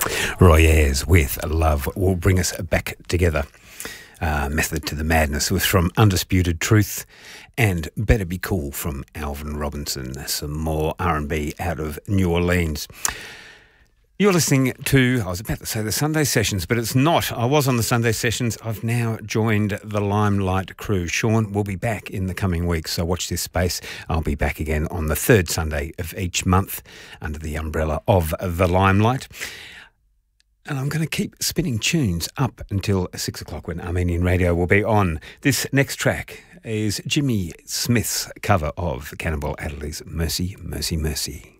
Roy Ayers with Love Will Bring Us Back Together. Method to the Madness was from Undisputed Truth, and Better Be Cool from Alvin Robinson. Some more R&B out of New Orleans. You're listening to, I was about to say the Sunday Sessions, but it's not. I was on the Sunday Sessions. I've now joined the Limelight crew. Sean will be back in the coming weeks, so watch this space. I'll be back again on the third Sunday of each month under the umbrella of the Limelight. And I'm going to keep spinning tunes up until 6 o'clock when Armenian Radio will be on. This next track is Jimmy Smith's cover of Cannibal Adderley's Mercy, Mercy, Mercy.